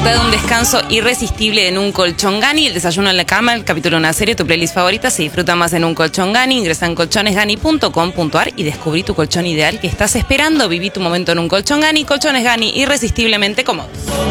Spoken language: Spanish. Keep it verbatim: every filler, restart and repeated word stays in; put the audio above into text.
Disfruta de un descanso irresistible en un colchón Gani. El desayuno en la cama, el capítulo de una serie, tu playlist favorita, se disfruta más en un colchón Gani. Ingresa en colchones gani punto com punto a r y descubrí tu colchón ideal que estás esperando. Viví tu momento en un colchón Gani. Colchones Gani, irresistiblemente cómodos.